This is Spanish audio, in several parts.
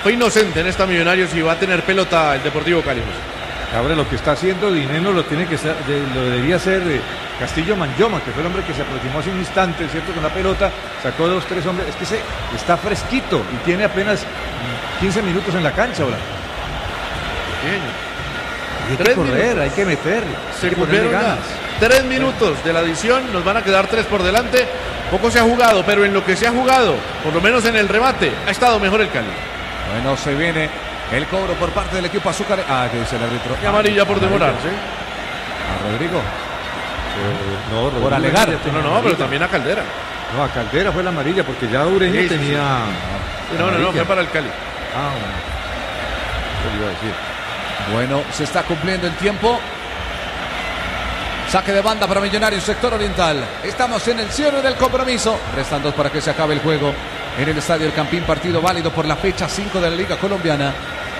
fue inocente en esta Millonarios y va a tener pelota el Deportivo Cali. Ahora lo que está haciendo Dineno lo debería hacer Castillo Manyoma, que fue el hombre que se aproximó hace un instante, ¿cierto? Con la pelota, sacó 2, 3 hombres. Es que está fresquito y tiene apenas 15 minutos en la cancha ahora. Hay que correr, hay que meter. Se cumplieron ganas. 3 minutos de la adición, nos van a quedar 3 por delante. Poco se ha jugado, pero en lo que se ha jugado, por lo menos en el remate, ha estado mejor el Cali. Bueno, se viene el cobro por parte del equipo azúcar. ¿Qué dice el árbitro? Y amarilla por demorarse. A Rodrigo. No, por alegar. No, pero también a Caldera. No, a Caldera fue la amarilla porque ya Ureña tenía. No, fue para el Cali. Bueno. Eso iba a decir. Bueno, se está cumpliendo el tiempo. Saque de banda para Millonarios, sector oriental. Estamos en el cierre del compromiso. Restan 2 para que se acabe el juego en el Estadio El Campín. Partido válido por la fecha 5 de la Liga Colombiana.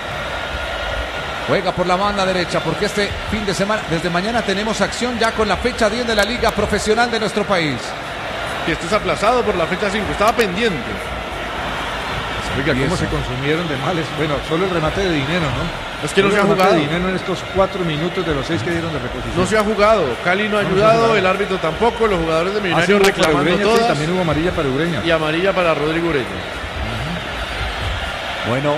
Juega por la banda derecha porque este fin de semana, desde mañana tenemos acción ya con la fecha 10 de la Liga Profesional de nuestro país. Y esto es aplazado por la fecha 5, estaba pendiente. Oiga, cómo se consumieron de males. Bueno, solo el remate de Dinero, ¿no? Es que no se ha jugado. Dinero en estos 4 minutos de los 6 que dieron de reposición. No se ha jugado. Cali no ha ayudado, el árbitro tampoco, los jugadores de Millonarios reclamando Ureña, todas. sí, también hubo amarilla para Ureña. Y amarilla para Rodrigo Ureña. Bueno,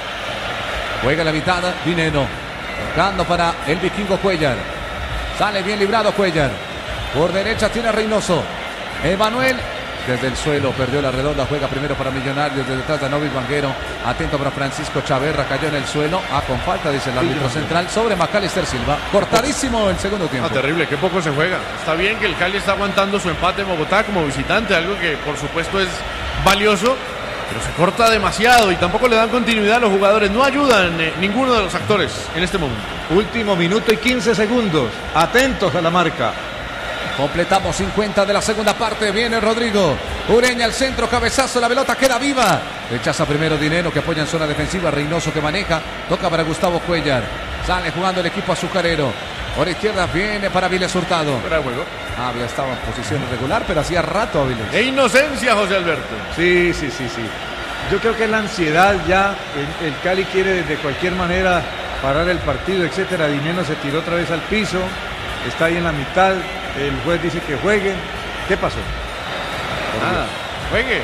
juega la mitad, Dinero. Tocando para el vikingo Cuellar. Sale bien librado Cuellar. Por derecha tiene a Reynoso. Emanuel. Desde el suelo perdió la redonda, juega primero para Millonarios, desde detrás de Novis Vanguero, atento para Francisco Chaverra, cayó en el suelo, con falta, dice el árbitro central, sobre Macalister Silva, cortadísimo el segundo tiempo. Terrible, qué poco se juega. Está bien que el Cali está aguantando su empate en Bogotá como visitante, algo que por supuesto es valioso, pero se corta demasiado y tampoco le dan continuidad a los jugadores, no ayudan ninguno de los actores en este momento. Último minuto y 15 segundos, atentos a la marca. Completamos 50 de la segunda parte. Viene Rodrigo. Ureña al centro, cabezazo, la pelota queda viva. Rechaza primero Dinero que apoya en zona defensiva. Reynoso que maneja. Toca para Gustavo Cuellar. Sale jugando el equipo azucarero. Por izquierda viene para Avilés Hurtado. Fuera de juego. Había estado en posición irregular, pero hacía rato Avilés. ¡E inocencia, José Alberto! Sí. Yo creo que la ansiedad ya. El Cali quiere de cualquier manera parar el partido, etcétera. Dinero se tiró otra vez al piso. Está ahí en la mitad. El juez dice que jueguen. ¿Qué pasó? Nada, juegue.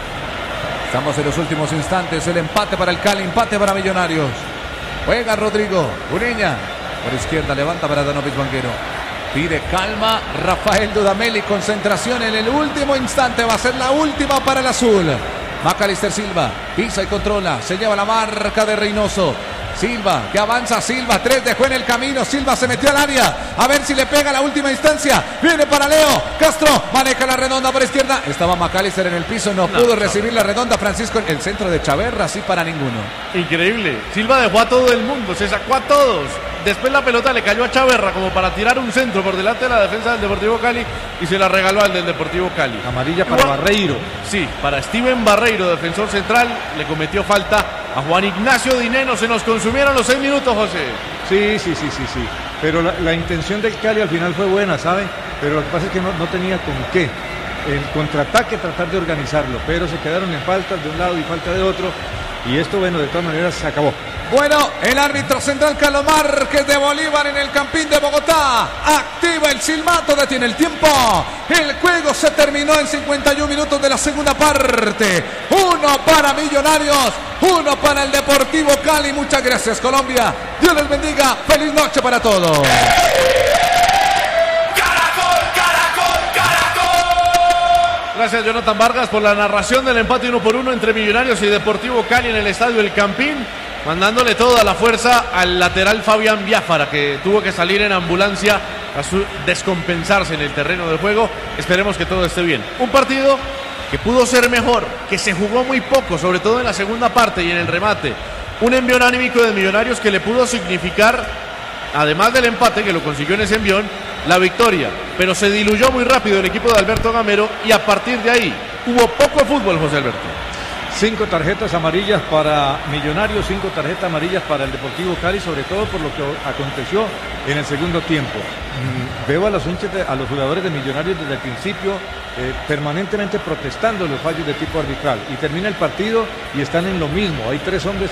Estamos en los últimos instantes. El empate para el Cali, empate para Millonarios. Juega Rodrigo. Ureña. Por izquierda levanta para Danovis Vanguero. Pide calma Rafael Dudamel y concentración en el último instante. Va a ser la última para el azul. Macalister Silva pisa y controla. Se lleva la marca de Reynoso. Silva, que avanza Silva, 3 dejó en el camino, Silva se metió al área, a ver si le pega la última instancia, viene para Leo, Castro, maneja la redonda por izquierda, estaba Macalister en el piso, no pudo recibir la redonda, Francisco, el centro de Chaverra, sí para ninguno. Increíble, Silva dejó a todo el mundo, se sacó a todos, después la pelota le cayó a Chaverra como para tirar un centro por delante de la defensa del Deportivo Cali y se la regaló al del Deportivo Cali. Amarilla para Barreiro. Sí, para Steven Barreiro, defensor central, le cometió falta a Juan Ignacio Dineno. Se nos consumieron los 6 minutos, José. Sí. Pero la intención del Cali al final fue buena, ¿saben? Pero lo que pasa es que no tenía con qué. El contraataque tratar de organizarlo, pero se quedaron en faltas de un lado y falta de otro. Y esto, bueno, de todas maneras se acabó. Bueno, el árbitro central Carlos Márquez de Bolívar en el Campín de Bogotá activa el silbato, detiene el tiempo. El juego se terminó en 51 minutos de la segunda parte. 1 para Millonarios, 1 para el Deportivo Cali. Muchas gracias, Colombia. Dios les bendiga. Feliz noche para todos. Gracias, Jonathan Vargas, por la narración del empate 1-1 entre Millonarios y Deportivo Cali en el estadio El Campín, mandándole toda la fuerza al lateral Fabián Biafara, que tuvo que salir en ambulancia a descompensarse en el terreno de juego. Esperemos que todo esté bien. Un partido que pudo ser mejor, que se jugó muy poco, sobre todo en la segunda parte y en el remate. Un envión anímico de Millonarios que le pudo significar, además del empate que lo consiguió en ese envión, la victoria, pero se diluyó muy rápido el equipo de Alberto Gamero y a partir de ahí hubo poco fútbol, José Alberto. 5 tarjetas amarillas para Millonarios, 5 tarjetas amarillas para el Deportivo Cali, sobre todo por lo que aconteció en el segundo tiempo. Veo a los jugadores de Millonarios desde el principio permanentemente protestando los fallos de tipo arbitral y termina el partido y están en lo mismo. Hay 3 hombres